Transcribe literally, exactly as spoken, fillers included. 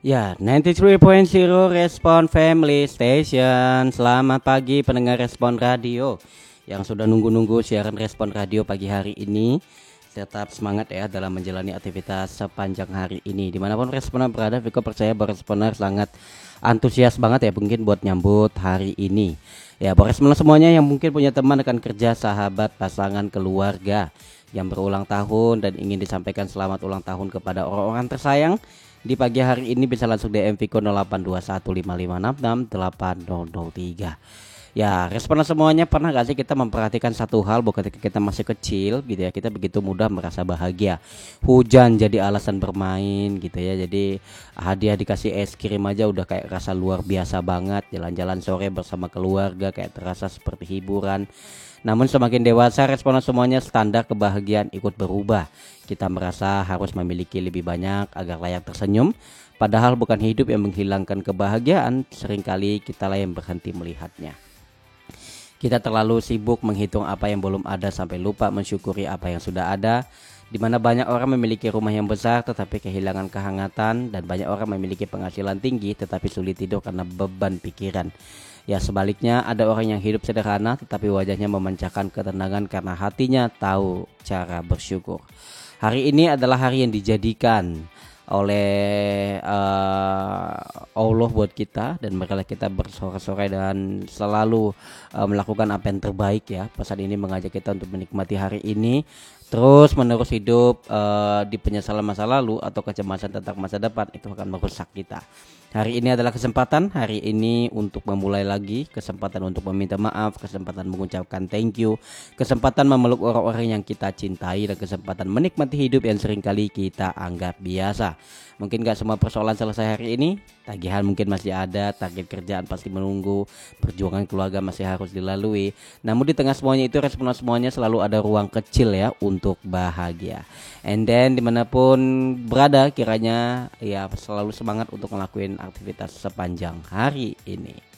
Ya, sembilan puluh tiga titik nol Respon Family Station. Selamat pagi pendengar Respon Radio yang sudah nunggu-nunggu siaran Respon Radio pagi hari ini. Tetap semangat ya dalam menjalani aktivitas sepanjang hari ini. Dimanapun Responer berada, Viko percaya bahwa Responer sangat antusias banget ya mungkin buat nyambut hari ini. Ya, buat Responer semuanya yang mungkin punya teman, rekan kerja, sahabat, pasangan, keluarga yang berulang tahun dan ingin disampaikan selamat ulang tahun kepada orang-orang tersayang. Di pagi hari ini bisa langsung D M Viko nol delapan dua satu lima lima enam enam delapan nol nol tiga. Ya, Responer semuanya pernah gak sih kita memperhatikan satu hal bahwa ketika kita masih kecil gitu ya, kita begitu mudah merasa bahagia. Hujan jadi alasan bermain gitu ya. Jadi hadiah dikasih es krim aja udah kayak rasa luar biasa banget. Jalan-jalan sore bersama keluarga kayak terasa seperti hiburan. Namun semakin dewasa, Responer semuanya standar kebahagiaan ikut berubah. Kita merasa harus memiliki lebih banyak agar layak tersenyum. Padahal bukan hidup yang menghilangkan kebahagiaan, seringkali kitalah yang berhenti melihatnya. Kita terlalu sibuk menghitung apa yang belum ada sampai lupa mensyukuri apa yang sudah ada. Di mana banyak orang memiliki rumah yang besar tetapi kehilangan kehangatan, dan banyak orang memiliki penghasilan tinggi tetapi sulit tidur karena beban pikiran. Ya, sebaliknya ada orang yang hidup sederhana tetapi wajahnya memancarkan ketenangan karena hatinya tahu cara bersyukur. Hari ini adalah hari yang dijadikan oleh uh, Allah buat kita, dan marilah kita bersorak-sorai dan selalu uh, melakukan apa yang terbaik ya. Pesan ini mengajak kita untuk menikmati hari ini, terus menerus hidup uh, di penyesalan masa lalu atau kecemasan tentang masa depan, itu akan merusak kita. Hari ini adalah kesempatan, hari ini untuk memulai lagi, kesempatan untuk meminta maaf, kesempatan mengucapkan thank you, kesempatan memeluk orang-orang yang kita cintai, dan kesempatan menikmati hidup yang seringkali kita anggap biasa. Mungkin gak semua persoalan selesai hari ini, tagihan mungkin masih ada, target kerjaan pasti menunggu, perjuangan keluarga masih harus dilalui. Namun di tengah semuanya itu, Responer semuanya selalu ada ruang kecil ya untuk bahagia. And then dimanapun berada kiranya ya selalu semangat untuk ngelakuin aktivitas sepanjang hari ini.